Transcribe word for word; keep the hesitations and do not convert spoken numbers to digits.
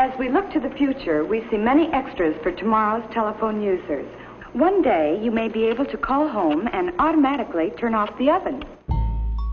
As we look to the future, we see many extras for tomorrow's telephone users. One day, you may be able to call home and automatically turn off the oven.